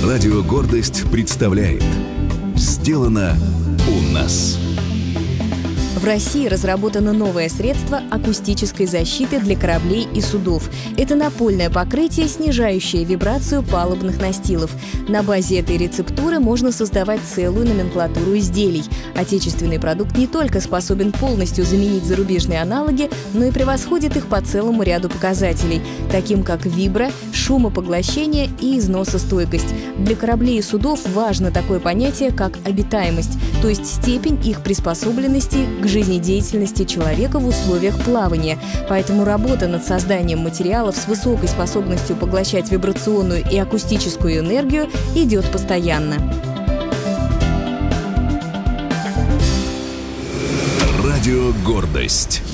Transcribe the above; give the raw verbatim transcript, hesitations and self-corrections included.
Радио «Гордость» представляет «Сделано у нас». В России разработано новое средство акустической защиты для кораблей и судов. Это напольное покрытие, снижающее вибрацию палубных настилов. На базе этой рецептуры можно создавать целую номенклатуру изделий. Отечественный продукт не только способен полностью заменить зарубежные аналоги, но и превосходит их по целому ряду показателей, таким как вибро, шумопоглощение и износостойкость. Для кораблей и судов важно такое понятие, как обитаемость, то есть степень их приспособленности к жизнедеятельности человека в условиях плавания. Поэтому работа над созданием материалов с высокой способностью поглощать вибрационную и акустическую энергию идет постоянно. Радио «Гордость».